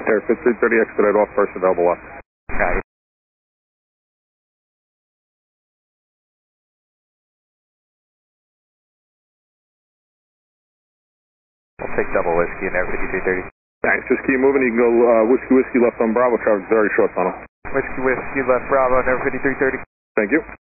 Air 5330, expedite off, first available left. Got it. We'll take double whiskey in Air 5330. Thanks, just keep moving. You can go whiskey left on Bravo, traffic very short tunnel. Whiskey left Bravo in Air 5330. Thank you.